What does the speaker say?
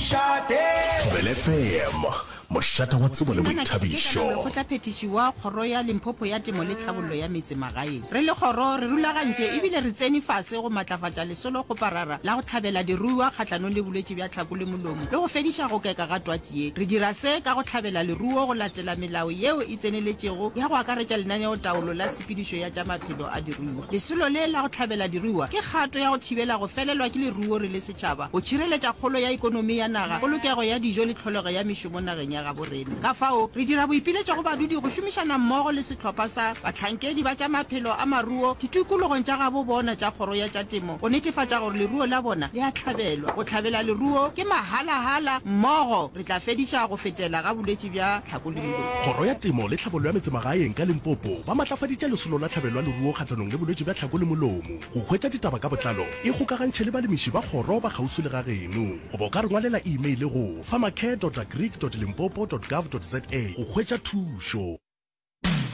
Thobela FM mošata wa tsebo le boithabišo. Go tla phetišiwa kgoro ya Limpopo ya temo le tlhabollo ya metse magaeng. Re le kgoro re rulagantše ebile re tsene fase go matlafatša lesolo go parara la go tlhabela diruiwa kgatlhanong le bolwetši bja tlhako le molomo le go fediša go keka ga twatši ye. Re dira se ka go tlhabela leruo go latela melao yeo e tseneletšego ya go akaretša lenaneo taolo la tshepedišo ya tša maphelo a diruiwa. Lesolo le la go tlhabela diruiwa ke kgato ya go thibela go felelwa ke leruo re le setšhaba, go tšhireletša kgolo ya ikonomi ya naga, polokego ya dijo le tlholego ya mešomo nageng ya gaborena. Ka fao re dira boipiletšo go badudi go šomišana mmogo le setlhopha sa batlhankedi ba tša maphelo a maruo ditikologong tša gabo bona tša kgoro ya tša temo go netefatša gore leruo la bona le a tlhabelwa. Go tlhabela leruo ke mahala-hala mmogo re tla fediša go fetela ga bolwetši bja tlhako le molomo. Kgoro ya temo le tlhabollo ya metsemagaeng ka Limpopo ba matlafaditše lesolo la tlhabelwa leruo kgatlhanong le bolwetši bja tlhako le molomo. Go hwetša ditaba ka botlalo e gokagantšhe le balemiši ba kgoro ba kgausi le ga geno. Go ba o ka re ngwalela email go farmercare.agric.limpopo.gov.za go hwetša thušo.